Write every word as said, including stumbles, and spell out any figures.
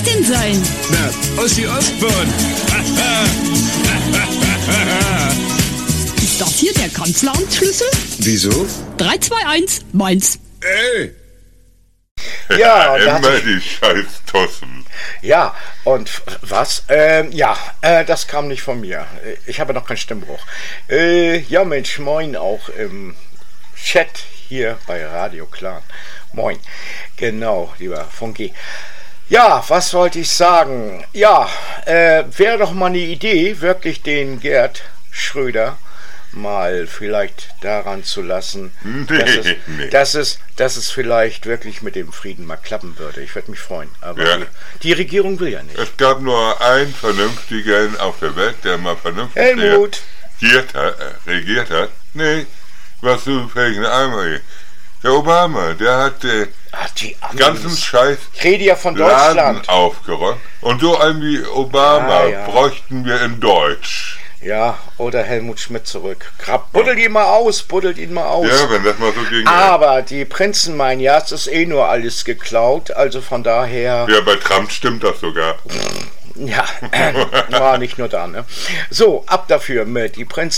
das denn sein? Na, Ossi Osborn. Ist das hier der Kanzleramtsschlüssel? Wieso? drei zwei eins, meins. Ey! Ja, und da immer hat- die scheiß Tossen. Ja, und f- was? Ähm, ja, äh, das kam nicht von mir. Ich habe noch keinen Stimmbruch. Äh, ja, Mensch, moin auch im Chat hier bei Radio Clan. Moin. Genau, lieber Funky. Ja, was wollte ich sagen? Ja, äh, wäre doch mal eine Idee, wirklich den Gerd Schröder mal vielleicht daran zu lassen, Nee, dass, es, nee. dass, es, dass es vielleicht wirklich mit dem Frieden mal klappen würde. Ich würde mich freuen. Aber Ja. die, die Regierung will ja nicht. Es gab nur einen Vernünftigen auf der Welt, der mal vernünftig Helmut. regiert hat. Äh, regiert hat. Nee, was du fähig eine Arme. Der Obama, der hat äh, Ach, die Amis. ganzen Scheiß Ich rede ja von Laden Deutschland. aufgeräumt. Und so einen wie Obama Ah, ja. bräuchten wir in Deutsch. Ja, oder Helmut Schmidt zurück. Grab, buddelt ihn mal aus, buddelt ihn mal aus. Ja, wenn das mal so ging. Aber die Prinzen meinen ja, es ist eh nur alles geklaut. Also von daher, Ja, bei Trump stimmt das sogar. ja, war nicht nur da, ne? So, ab dafür mit die Prinzen.